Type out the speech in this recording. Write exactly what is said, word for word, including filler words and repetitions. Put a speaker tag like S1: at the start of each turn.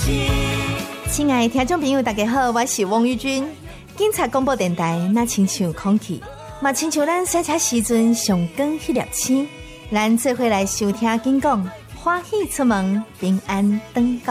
S1: 亲爱的听众朋友，大家好，我是汪玉君。警察广播电台那亲像空气，嘛亲像咱洗车时阵上光迄粒星，咱做伙来收听警讲，欢喜出门，平安登高。